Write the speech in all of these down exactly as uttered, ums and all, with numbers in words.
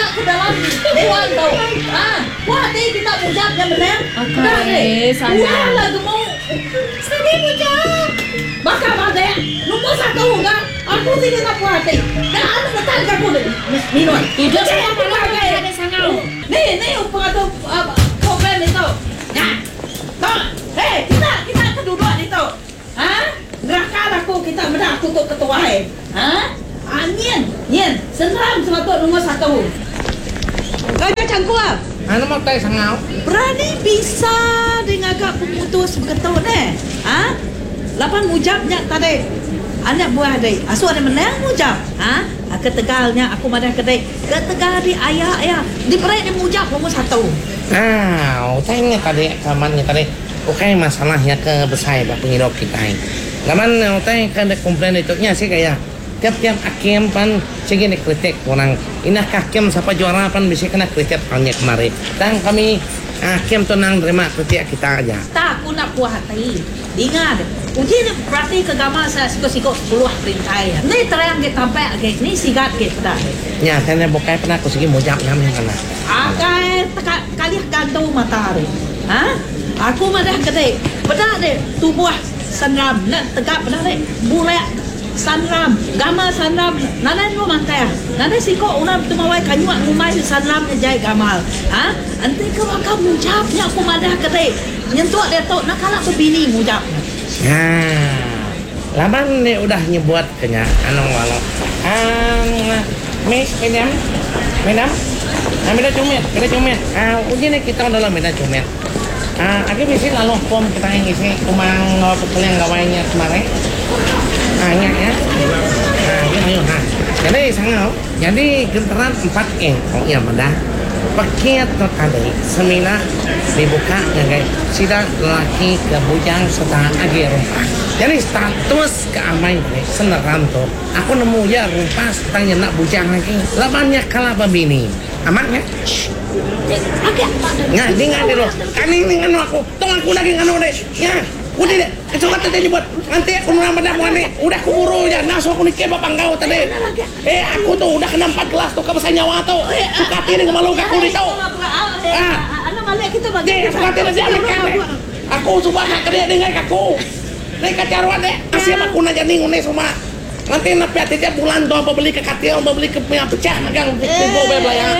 ke dalam dewan tau. Ah, wah ni kita mujab yang benar. Okey, sana. Wah lah gemuk. Sedih mujab. Bakal ada nombor satu kan? Aku tidak nak puas hati. Dah ada datang ke aku ni. Minum. Tujuh sama mana ada sangau. Ni ni upah tu program ni tau. Nah, tau. Hei, kita kita kedua ni tau. Ah, neraka aku kita benar tutup ketua hai. Ah, Anien, Nien, senram sebab nombor satu. Kau macam kuah. Ano mau tayo sangau? Berani bisa dengan agak pemutus begitu ni. Ha? Lapan mujabnya tadi. Anak buah tadi. Asu ada menang mujab. Ha? Ketegalnya aku madah kedai. Ketegal di ayah ayah. Di perai di mujab nombor satu. Ah, tayo nga tadi kamannya tadi. Okay, masalahnya ke besar ba pengirok kita. Laman tayo kada komplain itu nya sih kayak tiap-tiap hakim pan sige ni kritik orang inah hakim siapa juara pan bisa kena kritik banyak kemari dan kami hakim tu nang terima kritik kita aja tak aku nak puas hati ingat uji ni berarti kegama saya siko-siko sepuluh perintah ya ni terang kita sampai ke ni sigat ke pada ya tanya bukai pernah aku sige mujab ngam yang kana akai kali gantung matahari ha aku madah gede benar deh tubuh sanram nak tegak benar deh bulak sanram, gamal sanram, nanay mo mantaya. Nanay siko una tumaway kanywa ngumay sanram na jay gamal. Ha? Ante ka waka mujab niya kumadah kate. Nyentuak dia to nakala ko bini mujab. Ya. Laban ni udah nyebuat kenya anong walo. Ang Miss Madam. Madam. Ah, meda cumet, meda cumet. Ah, uji ni kita dalam meda cumet. Ah, agi bisi lalu pom kita yang isi kumang pekeling gawainya kemarin. Ah, ingat ya. Nah, yuk, yuk, nah. Jadi sangau, jadi genteran empat E. Oh iya, meda. Paket tadi semina dibuka ya guys. Sida laki ke bujang serta agi rumpah. Jadi status keamanan guys, seneram tuh. Aku nemu ya rumpah tanya nak bujang lagi. Labannya kalah babini. Aman ya? Agak nggak, dia nggak dulu. Kan ini nganu aku, tong aku lagi nganu deh. Ya, udah deh. Kecoklatan tadi buat nanti aku nurang pada nih. Udah kuburu ya, naso aku nikah bapak kau tadi. Eh, aku tuh udah kena empat gelas tuh kebesan nyawa tuh. Suka tiri ngemalu aku nih tau. Ah, anak malik kita bagi. Deh, suka tiri si anak kau. Aku suka nak kerja dengan aku. Nih kacarwan deh. Asyik aku nanya nih ngune semua. Nanti napi hati tiap bulan tuh apa beli ke katil, apa beli ke punya pecah, magang tipu bebel ya.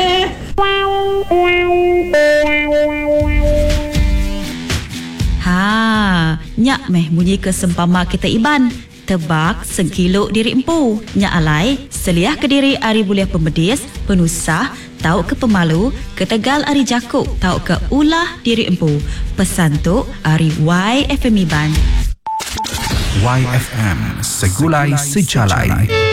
Ha, nyak meh bunyi ke sempama kita iban. Tebak sekilo diri empu. Nyak alai, seliah ke diri ari buliah pemedis, penusah, tau ke pemalu, ketegal ari jakuk, tau ke ulah diri empu. Pesan tu ari Y F M iban. Y F M, segulai sejalai.